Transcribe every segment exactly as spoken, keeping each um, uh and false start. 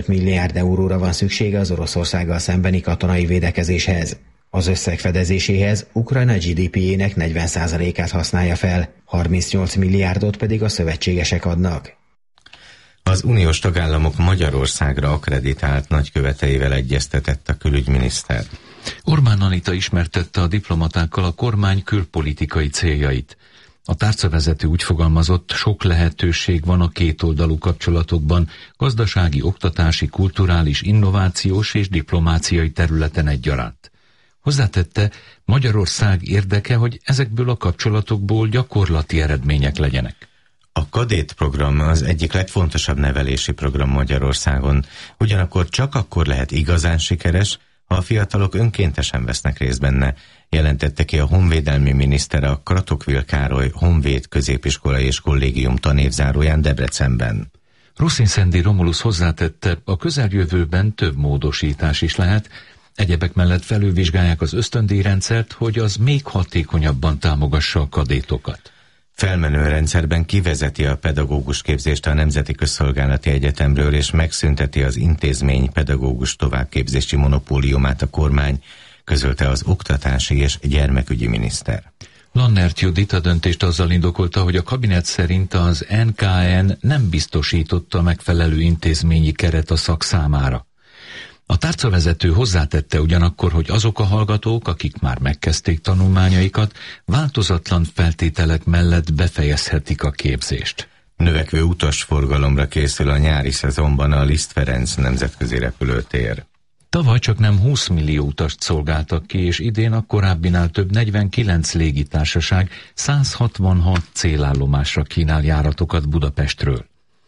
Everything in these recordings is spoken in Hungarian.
milliárd euróra van szüksége az Oroszországgal szembeni katonai védekezéshez. Az összeg fedezéséhez Ukrajna gé dé pé-jének negyven százalékát használja fel, harmincnyolc milliárdot pedig a szövetségesek adnak. Az uniós tagállamok Magyarországra akkreditált nagyköveteivel egyeztetett a külügyminiszter. Orbán Anita ismertette a diplomatákkal a kormány külpolitikai céljait. A tárcavezető úgy fogalmazott, sok lehetőség van a kétoldalú kapcsolatokban, gazdasági, oktatási, kulturális, innovációs és diplomáciai területen egyaránt. Hozzátette, Magyarország érdeke, hogy ezekből a kapcsolatokból gyakorlati eredmények legyenek. A Kadét program az egyik legfontosabb nevelési program Magyarországon, ugyanakkor csak akkor lehet igazán sikeres, ha a fiatalok önkéntesen vesznek részt benne, jelentette ki a honvédelmi minisztere a Kratokvil Károly Honvéd középiskolai és kollégium tanévzáróján Debrecenben. Ruszin-Szendi Romulus hozzátette, a közeljövőben több módosítás is lehet, egyebek mellett felülvizsgálják az ösztöndíjrendszert, hogy az még hatékonyabban támogassa a kadétokat. Felmenő rendszerben kivezeti a pedagógus képzést a Nemzeti Közszolgálati Egyetemről, és megszünteti az intézmény pedagógus továbbképzési monopóliumát a kormány, közölte az oktatási és gyermekügyi miniszter. Lannert Judit a döntést azzal indokolta, hogy a kabinet szerint az en ká en nem biztosította megfelelő intézményi keret a szak számára. A tárcavezető hozzátette ugyanakkor, hogy azok a hallgatók, akik már megkezdték tanulmányaikat, változatlan feltételek mellett befejezhetik a képzést. Növekvő utasforgalomra készül a nyári szezonban a Liszt Ferenc nemzetközi repülőtér. Tavaly csak nem húsz millió utast szolgáltak ki, és idén a korábbinál több negyvenkilenc légitársaság száz hatvanhat célállomásra kínál járatokat Budapestről.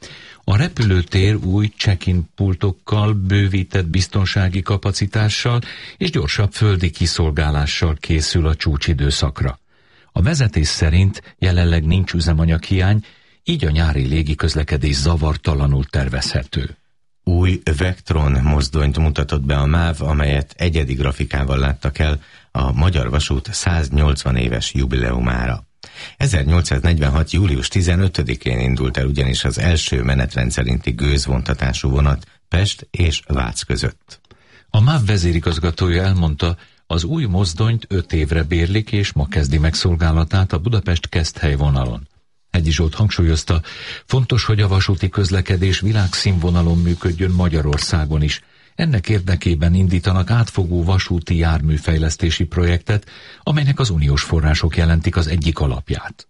A repülőtér új check-in pultokkal, bővített biztonsági kapacitással és gyorsabb földi kiszolgálással készül a csúcsidőszakra. A vezetés szerint jelenleg nincs üzemanyaghiány, így a nyári légiközlekedés zavartalanul tervezhető. Új Vectron mozdonyt mutatott be a MÁV, amelyet egyedi grafikával láttak el a Magyar Vasút száznyolcvan éves jubileumára. ezernyolcszáznegyvenhat. július tizenötödikén indult el ugyanis az első menetrend szerinti gőzvontatású vonat Pest és Vác között. A MÁV vezérigazgatója elmondta, az új mozdonyt öt évre bérlik, és ma kezdi meg szolgálatát a Budapest-Keszthely vonalon. Hegyi Zsolt hangsúlyozta, fontos, hogy a vasúti közlekedés világszínvonalon működjön Magyarországon is. Ennek érdekében indítanak átfogó vasúti járműfejlesztési projektet, amelynek az uniós források jelentik az egyik alapját.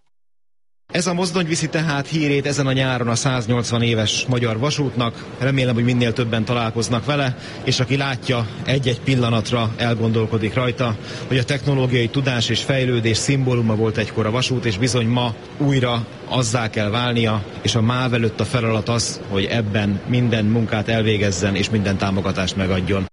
Ez a mozdony viszi tehát hírét ezen a nyáron a száznyolcvan éves Magyar Vasútnak. Remélem, hogy minél többen találkoznak vele, és aki látja, egy-egy pillanatra elgondolkodik rajta, hogy a technológiai tudás és fejlődés szimbóluma volt egykor a vasút, és bizony ma újra azzá kell válnia, és a MÁV előtt a feladat az, hogy ebben minden munkát elvégezzen, és minden támogatást megadjon.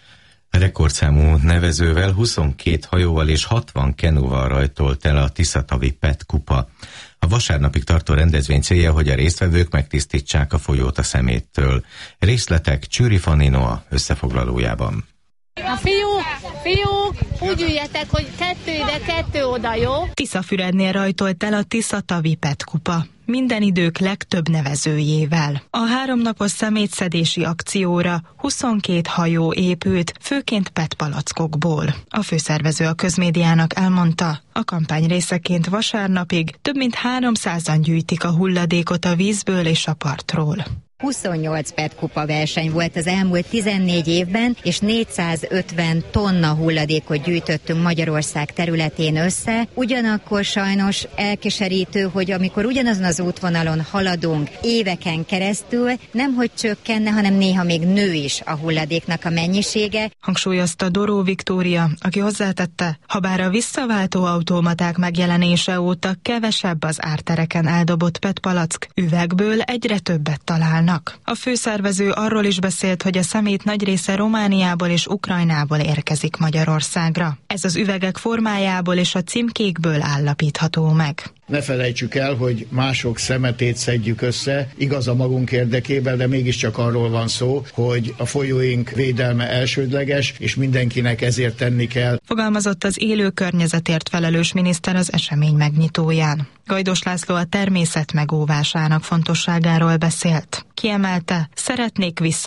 Rekordszámú nevezővel, huszonkét hajóval és hatvan kenúval rajtolt el a Tiszatavi Pet kupa. A vasárnapig tartó rendezvény célja, hogy a résztvevők megtisztítsák a folyót a szeméttől. Részletek Csőri Fanni Noa összefoglalójában. A fiúk, fiúk, úgy üljetek, hogy kettő ide, kettő oda, jó? Tiszafürednél rajtolt el a Tiszatavi Pet kupa. Minden idők legtöbb nevezőjével. A háromnapos szemétszedési akcióra huszonkét hajó épült, főként pet palackokból. A főszervező a közmédiának elmondta, a kampány részeként vasárnapig több mint háromszázan gyűjtik a hulladékot a vízből és a partról. huszonnyolc pet kupa verseny volt az elmúlt tizennégy évben, és négyszázötven tonna hulladékot gyűjtöttünk Magyarország területén össze. Ugyanakkor sajnos elkeserítő, hogy amikor ugyanazon az útvonalon haladunk éveken keresztül, nemhogy csökkenne, hanem néha még nő is a hulladéknak a mennyisége. Hangsúlyozta Doró Viktória, aki hozzátette, habár a visszaváltó automaták megjelenése óta kevesebb az ártereken eldobott pet palack, üvegből egyre többet találnak. A főszervező arról is beszélt, hogy a szemét nagy része Romániából és Ukrajnából érkezik Magyarországra. Ez az üvegek formájából és a címkékből állapítható meg. Ne felejtsük el, hogy mások szemetét szedjük össze, igaz a magunk érdekében, de mégiscsak arról van szó, hogy a folyóink védelme elsődleges, és mindenkinek ezért tenni kell. Fogalmazott az élő környezetért felelős miniszter az esemény megnyitóján. Gajdos László a természet megóvásának fontosságáról beszélt. Kiemelte, szeretnék vissza